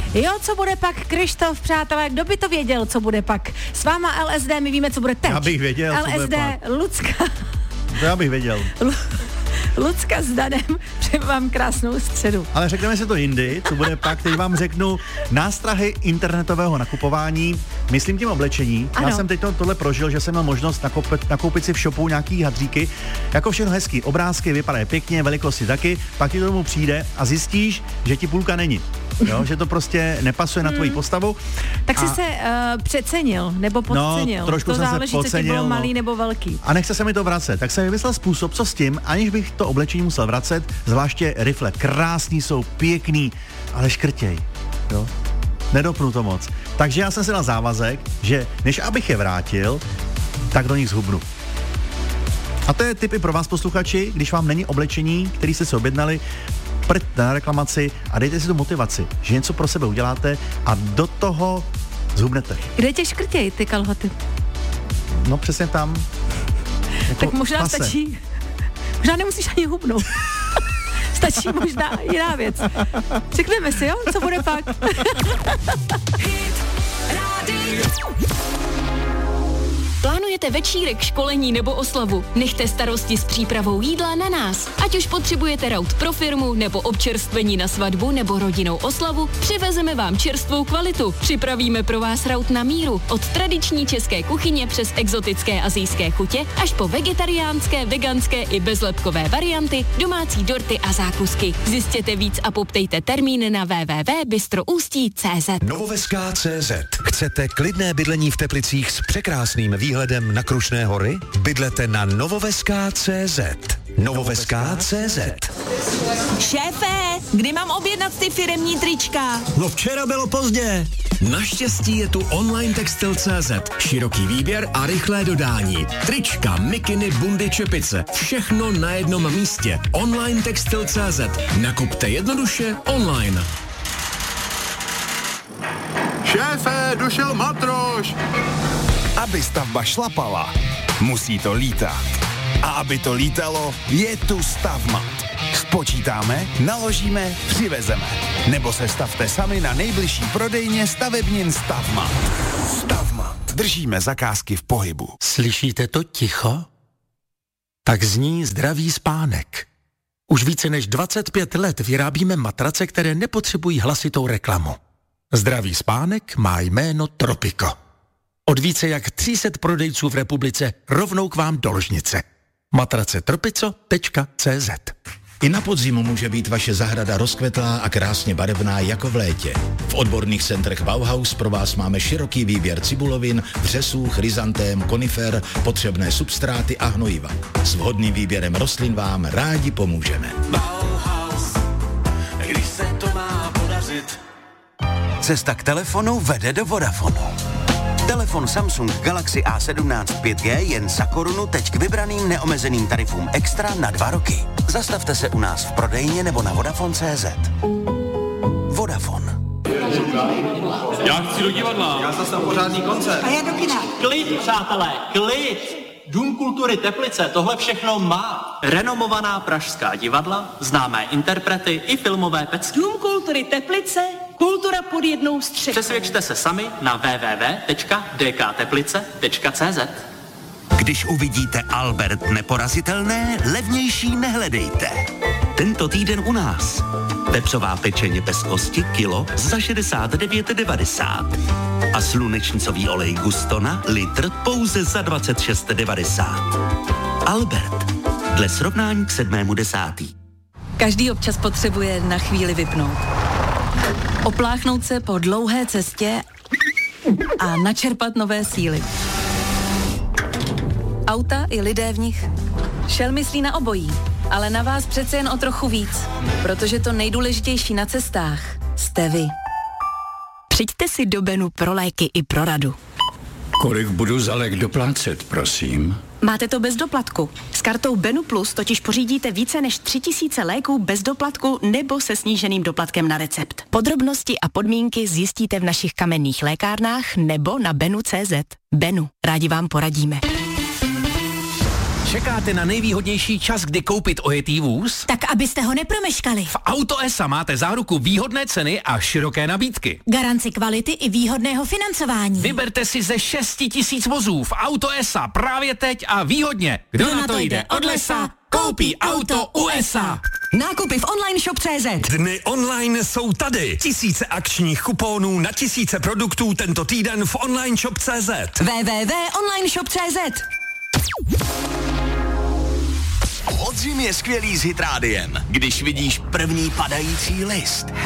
Jo, co bude pak, Krištof, přátelé, kdo by to věděl, co bude pak? S váma LSD, my víme, co bude teď. Já bych věděl, LSD, co bude pak. Lucka. To já bych věděl. Lucka s Danem, přeju vám krásnou středu. Ale řekneme si to jindy, co bude pak, teď vám řeknu nástrahy internetového nakupování, myslím tím oblečení. Ano. Já jsem teď tohle prožil, že jsem měl možnost nakoupit si v shopu nějaký hadříky, jako všechno hezký, obrázky, vypadají pěkně, velikosti taky, pak ti to tomu přijde a zjistíš, že ti půlka není. Jo, že to prostě nepasuje na tvoji postavu. Tak jsi se přecenil nebo podcenil. No, trošku to jsem se záleží, co ti podcenil, bylo no. malý nebo velký. A nechce se mi to vracet, tak jsem vymyslel způsob, co s tím, aniž bych to oblečení musel vracet, zvláště rifle. Krásný jsou, pěkný, ale škrtěj. Jo? Nedopnu to moc. Takže já jsem si dal závazek, že než abych je vrátil, tak do nich zhubnu. A to je tip i pro vás, posluchači, když vám není oblečení, který jste si objednali, prd na reklamaci a dejte si tu motivaci, že něco pro sebe uděláte a do toho zhubnete. Kde tě škrtěj ty kalhoty? No přesně tam. Jako Tak možná pase. stačí. Možná nemusíš ani hubnout. Stačí možná jiná věc. Řekneme si, jo? Co bude pak? Plánujete večírek, školení nebo oslavu? Nechte starosti s přípravou jídla na nás. Ať už potřebujete raut pro firmu, nebo občerstvení na svatbu, nebo rodinnou oslavu, přivezeme vám čerstvou kvalitu. Připravíme pro vás raut na míru. Od tradiční české kuchyně přes exotické asijské chutě až po vegetariánské, veganské i bezlepkové varianty, domácí dorty a zákusky. Zjistěte víc a poptejte termín na www.bistroustí.cz. Novoveská.cz. Chcete klidné bydlení v Teplicích s překrásným výhledem na Krušné hory? Bydlete na Novoveská.cz. Novoveská.cz. Šéfe, kdy mám objednat ty firemní trička? No včera bylo pozdě. Naštěstí je tu online textil.cz. Široký výběr a rychlé dodání. Trička, mikiny, bundy, čepice. Všechno na jednom místě. Online textil.cz. Nakupte jednoduše online. Šéfe, došel matroš! Aby stavba šlapala, musí to lítat. A aby to lítalo, je tu Stavmat. Spočítáme, naložíme, přivezeme. Nebo se stavte sami na nejbližší prodejně stavebnin Stavmat. Stavmat. Držíme zakázky v pohybu. Slyšíte to ticho? Tak zní zdravý spánek. Už více než 25 let vyrábíme matrace, které nepotřebují hlasitou reklamu. Zdravý spánek má jméno Tropico. Od více jak 300 prodejců v republice rovnou k vám do ložnice. matracetropico.cz. I na podzim může být vaše zahrada rozkvetlá a krásně barevná jako v létě. V odborných centrech Bauhaus pro vás máme široký výběr cibulovin, vřesů, chryzantém, konifer, potřebné substráty a hnojiva. S vhodným výběrem rostlin vám rádi pomůžeme. Bauhaus, když se to má podařit. Cesta k telefonu vede do Vodafonu. Telefon Samsung Galaxy A17 5G jen za korunu teď k vybraným neomezeným tarifům extra na 2 roky. Zastavte se u nás v prodejně nebo na Vodafone.cz. Vodafone. Já chci do divadla. Já zase na pořádný koncert. A já do kina. Klid, přátelé, klid. Dům kultury Teplice tohle všechno má. Renomovaná pražská divadla, známé interprety i filmové pecky. Dům kultury Teplice, kultura pod jednou střechou. Přesvědčte se sami na www.dkteplice.cz. Když uvidíte Albert neporazitelné, levnější nehledejte. Tento týden u nás. Pepřová pečeně bez kosti kilo za 69,90. A slunečnicový olej Gustona litr pouze za 26,90. Albert. Dle srovnání k 7.10. Každý občas potřebuje na chvíli vypnout. Opláchnout se po dlouhé cestě a načerpat nové síly. Auta i lidé v nich. Shell myslí na obojí, ale na vás přece jen o trochu víc, protože to nejdůležitější na cestách jste vy. Přijďte si do Benu pro léky i pro radu. Kolik budu za lék doplácet, prosím? Máte to bez doplatku. S kartou Benu Plus totiž pořídíte více než 3000 léků bez doplatku nebo se sníženým doplatkem na recept. Podrobnosti a podmínky zjistíte v našich kamenných lékárnách nebo na benu.cz. Benu, rádi vám poradíme. Čekáte na nejvýhodnější čas, kdy koupit ojetý vůz? Tak abyste ho nepromeškali. V Auto S.A máte záruku výhodné ceny a široké nabídky. Garanci kvality i výhodného financování. Vyberte si ze 6 000 vozů v Auto S.A právě teď a výhodně. Kdo na to jde od lesa, koupí auto u S.A. Nákupy v online shop.cz. Dny online jsou tady. Tisíce akčních kuponů na tisíce produktů tento týden v online shop.cz. www.onlineshop.cz. Podzim je skvělý s Hitrádiem. Když vidíš první padající list,